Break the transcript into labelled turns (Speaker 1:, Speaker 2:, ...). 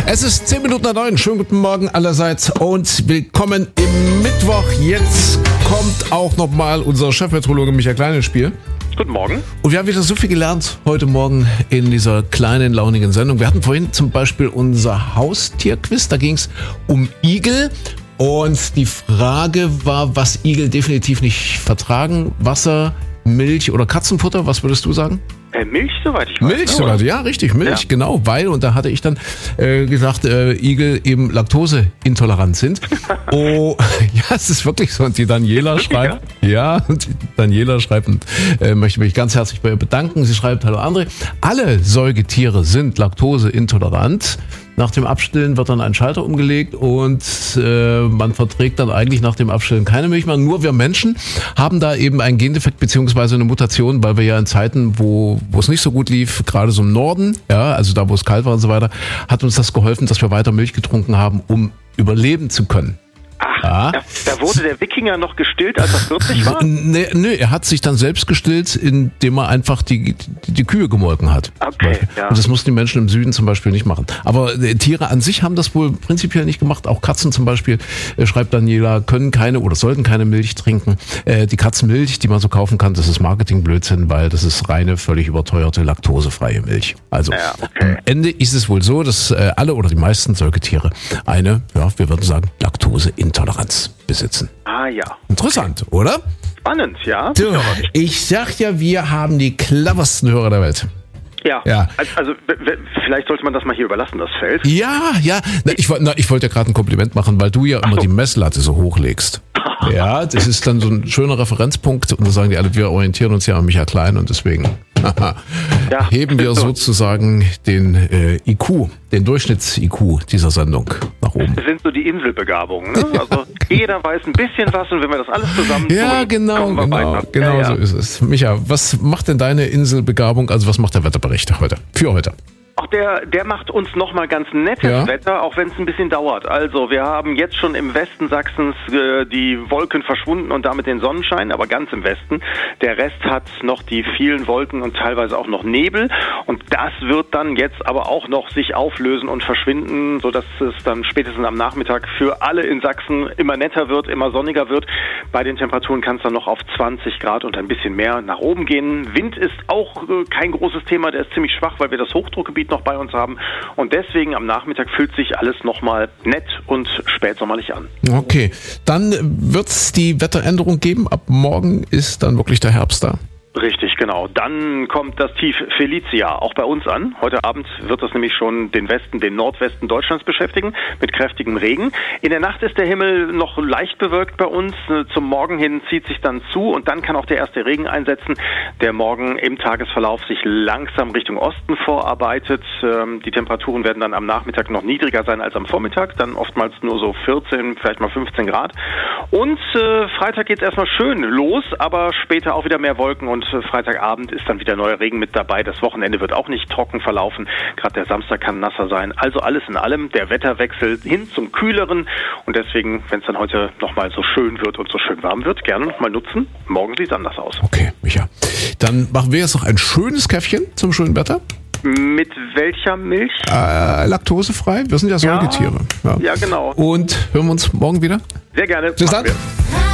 Speaker 1: Es ist 10 Minuten nach 9. Schönen guten Morgen allerseits und willkommen im Mittwoch. Jetzt kommt auch nochmal unser Chefmeteorologe Michael Klein ins Spiel.
Speaker 2: Guten Morgen.
Speaker 1: Und wir haben wieder so viel gelernt heute Morgen in dieser kleinen, launigen Sendung. Wir hatten vorhin zum Beispiel unser Haustierquiz. Da ging es um Igel. Und die Frage war, was Igel definitiv nicht vertragen. Wasser, Milch oder Katzenfutter. Was würdest du sagen?
Speaker 2: Milch, soweit ich weiß.
Speaker 1: Milch, soweit, ja, richtig, Milch, ja. Genau, weil, und da hatte ich dann gesagt, Igel eben laktoseintolerant sind. Oh, ja, es ist wirklich so. Und die Daniela schreibt, und möchte mich ganz herzlich bei ihr bedanken. Sie schreibt, hallo André, alle Säugetiere sind laktoseintolerant. Nach dem Abstillen wird dann ein Schalter umgelegt und man verträgt dann eigentlich nach dem Abstillen keine Milch mehr. Nur wir Menschen haben da eben einen Gendefekt beziehungsweise eine Mutation, weil wir ja in Zeiten, wo es nicht so gut lief, gerade so im Norden, ja, also da, wo es kalt war und so weiter, hat uns das geholfen, dass wir weiter Milch getrunken haben, um überleben zu können.
Speaker 2: Ach, ja. Da wurde der Wikinger noch gestillt, als er 40 war?
Speaker 1: Nee, er hat sich dann selbst gestillt, indem er einfach die Kühe gemolken hat.
Speaker 2: Okay, ja.
Speaker 1: Und das mussten die Menschen im Süden zum Beispiel nicht machen. Aber Tiere an sich haben das wohl prinzipiell nicht gemacht. Auch Katzen zum Beispiel, schreibt Daniela, können keine oder sollten keine Milch trinken. Die Katzenmilch, die man so kaufen kann, das ist Marketingblödsinn, weil das ist reine, völlig überteuerte, laktosefreie Milch. Also
Speaker 2: ja, okay.
Speaker 1: Am Ende ist es wohl so, dass alle oder die meisten Säugetiere eine, ja, wir würden sagen, Laktoseintoleranz besitzen.
Speaker 2: Ah ja.
Speaker 1: Interessant, oder?
Speaker 2: Spannend, ja.
Speaker 1: Du, ich sag ja, wir haben die cleversten Hörer der Welt.
Speaker 2: Ja. Also vielleicht sollte man das mal hier überlassen, das Feld.
Speaker 1: Ja. Ich wollte ja gerade ein Kompliment machen, weil du ja immer die Messlatte so hochlegst. Ja, das ist dann so ein schöner Referenzpunkt und da sagen die alle, wir orientieren uns ja an Michael Klein und deswegen heben wir sozusagen den IQ, den Durchschnitts-IQ dieser Sendung nach oben.
Speaker 2: Das sind so die Inselbegabungen, ne? Also jeder weiß ein bisschen was und wenn wir das alles zusammen
Speaker 1: ja, genau so ist es. Micha, was macht denn deine Inselbegabung, also was macht der Wetterbericht für heute?
Speaker 2: Auch der macht uns nochmal ganz nettes Wetter, auch wenn es ein bisschen dauert. Also wir haben jetzt schon im Westen Sachsens die Wolken verschwunden und damit den Sonnenschein, aber ganz im Westen. Der Rest hat noch die vielen Wolken und teilweise auch noch Nebel. Und das wird dann jetzt aber auch noch sich auflösen und verschwinden, sodass es dann spätestens am Nachmittag für alle in Sachsen immer netter wird, immer sonniger wird. Bei den Temperaturen kann es dann noch auf 20 Grad und ein bisschen mehr nach oben gehen. Wind ist auch kein großes Thema, der ist ziemlich schwach, weil wir das Hochdruckgebiet noch bei uns haben und deswegen am Nachmittag fühlt sich alles nochmal nett und spätsommerlich an.
Speaker 1: Okay, dann wird es die Wetteränderung geben. Ab morgen ist dann wirklich der Herbst da.
Speaker 2: Richtig, genau. Dann kommt das Tief Felicia auch bei uns an. Heute Abend wird das nämlich schon den Nordwesten Deutschlands beschäftigen mit kräftigem Regen. In der Nacht ist der Himmel noch leicht bewölkt bei uns. Zum Morgen hin zieht sich dann zu und dann kann auch der erste Regen einsetzen, der morgen im Tagesverlauf sich langsam Richtung Osten vorarbeitet. Die Temperaturen werden dann am Nachmittag noch niedriger sein als am Vormittag, dann oftmals nur so 14, vielleicht mal 15 Grad. Und Freitag geht es erstmal schön los, aber später auch wieder mehr Wolken und Freitagabend ist dann wieder neuer Regen mit dabei. Das Wochenende wird auch nicht trocken verlaufen. Gerade der Samstag kann nasser sein. Also alles in allem der Wetterwechsel hin zum Kühleren. Und deswegen, wenn es dann heute nochmal so schön wird und so schön warm wird, gerne nochmal nutzen. Morgen sieht es anders aus.
Speaker 1: Okay, Micha. Dann machen wir jetzt noch ein schönes Käffchen zum schönen Wetter.
Speaker 2: Mit welcher Milch?
Speaker 1: Laktosefrei. Wir sind ja Säugetiere.
Speaker 2: Ja, genau.
Speaker 1: Und hören wir uns morgen wieder?
Speaker 2: Sehr gerne.
Speaker 1: Bis dann.